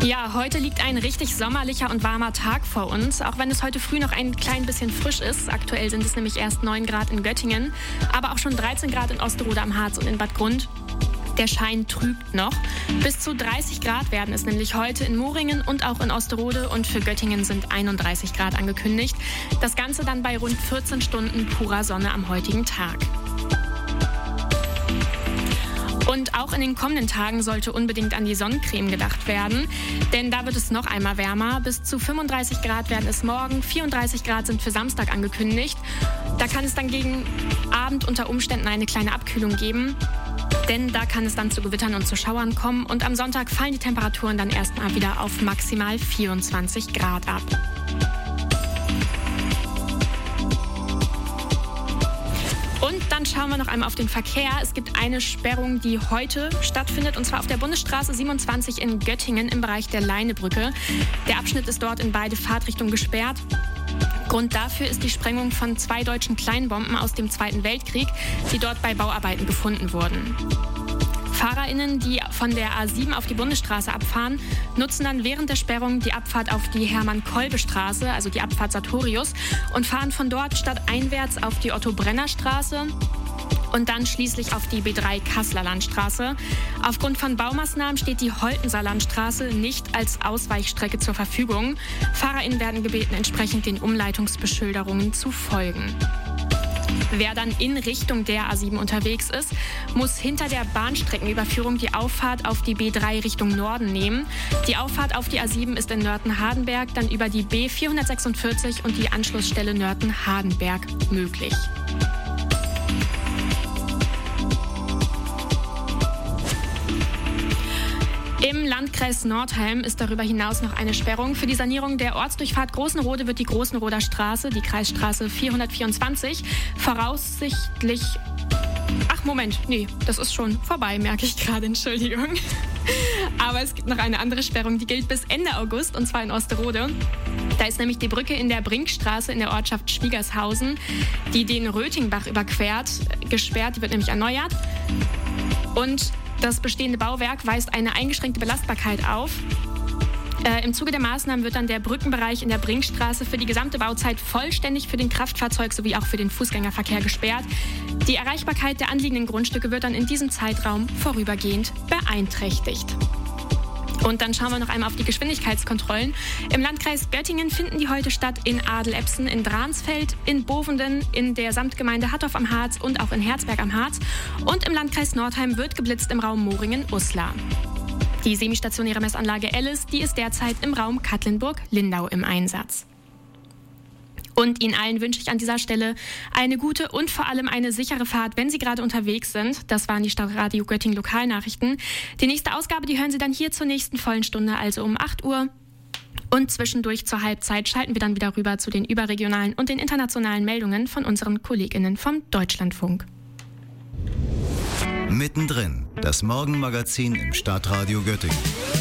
Ja, heute liegt ein richtig sommerlicher und warmer Tag vor uns, auch wenn es heute früh noch ein klein bisschen frisch ist. Aktuell sind es nämlich erst 9 Grad in Göttingen, aber auch schon 13 Grad in Osterode am Harz und in Bad Grund. Der Schein trügt noch. Bis zu 30 Grad werden es nämlich heute in Moringen und auch in Osterode, und für Göttingen sind 31 Grad angekündigt. Das Ganze dann bei rund 14 Stunden purer Sonne am heutigen Tag. Und auch in den kommenden Tagen sollte unbedingt an die Sonnencreme gedacht werden, denn da wird es noch einmal wärmer. Bis zu 35 Grad werden es morgen, 34 Grad sind für Samstag angekündigt. Da kann es dann gegen Abend unter Umständen eine kleine Abkühlung geben, denn da kann es dann zu Gewittern und zu Schauern kommen. Und am Sonntag fallen die Temperaturen dann erstmal wieder auf maximal 24 Grad ab. Und dann schauen wir noch einmal auf den Verkehr. Es gibt eine Sperrung, die heute stattfindet, und zwar auf der Bundesstraße 27 in Göttingen im Bereich der Leinebrücke. Der Abschnitt ist dort in beide Fahrtrichtungen gesperrt. Grund dafür ist die Sprengung von 2 deutschen Kleinbomben aus dem Zweiten Weltkrieg, die dort bei Bauarbeiten gefunden wurden. FahrerInnen, die von der A7 auf die Bundesstraße abfahren, nutzen dann während der Sperrung die Abfahrt auf die Hermann-Kolbe-Straße, also die Abfahrt Sartorius, und fahren von dort stadteinwärts auf die Otto-Brenner-Straße und dann schließlich auf die B3 Kasseler Landstraße. Aufgrund von Baumaßnahmen steht die Holtenser Landstraße nicht als Ausweichstrecke zur Verfügung. FahrerInnen werden gebeten, entsprechend den Umleitungsbeschilderungen zu folgen. Wer dann in Richtung der A7 unterwegs ist, muss hinter der Bahnstreckenüberführung die Auffahrt auf die B3 Richtung Norden nehmen. Die Auffahrt auf die A7 ist in Nörten-Hardenberg dann über die B446 und die Anschlussstelle Nörten-Hardenberg möglich. Im Landkreis Nordheim ist darüber hinaus noch eine Sperrung. Für die Sanierung der Ortsdurchfahrt Großenrode wird die Großenroder Straße, die Kreisstraße 424, voraussichtlich... Ach, Moment, nee, das ist schon vorbei, merke ich gerade, Entschuldigung. Aber es gibt noch eine andere Sperrung, die gilt bis Ende August, und zwar in Osterode. Da ist nämlich die Brücke in der Brinkstraße in der Ortschaft Schwiegershausen, die den Rötingbach überquert, gesperrt. Die wird nämlich erneuert. Und das bestehende Bauwerk weist eine eingeschränkte Belastbarkeit auf. Im Zuge der Maßnahmen wird dann der Brückenbereich in der Brinkstraße für die gesamte Bauzeit vollständig für den Kraftfahrzeug sowie auch für den Fußgängerverkehr gesperrt. Die Erreichbarkeit der anliegenden Grundstücke wird dann in diesem Zeitraum vorübergehend beeinträchtigt. Und dann schauen wir noch einmal auf die Geschwindigkeitskontrollen. Im Landkreis Göttingen finden die heute statt in Adelepsen, in Dransfeld, in Bovenden, in der Samtgemeinde Hattorf am Harz und auch in Herzberg am Harz. Und im Landkreis Nordheim wird geblitzt im Raum Moringen-Uslar. Die semistationäre Messanlage Ellis, die ist derzeit im Raum Katlenburg-Lindau im Einsatz. Und Ihnen allen wünsche ich an dieser Stelle eine gute und vor allem eine sichere Fahrt, wenn Sie gerade unterwegs sind. Das waren die Stadtradio Göttingen Lokalnachrichten. Die nächste Ausgabe, die hören Sie dann hier zur nächsten vollen Stunde, also um 8 Uhr. Und zwischendurch zur Halbzeit schalten wir dann wieder rüber zu den überregionalen und den internationalen Meldungen von unseren KollegInnen vom Deutschlandfunk. Mittendrin, das Morgenmagazin im Stadtradio Göttingen.